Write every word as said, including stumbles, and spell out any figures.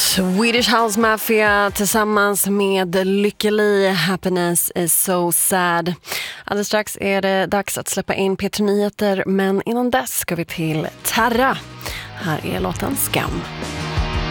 Swedish House Mafia tillsammans med Lykke Li, Happiness is so sad. Alldeles strax är det dags att släppa in P tre Nyheter, men innan dess ska vi till Terra. Här är låten Skam.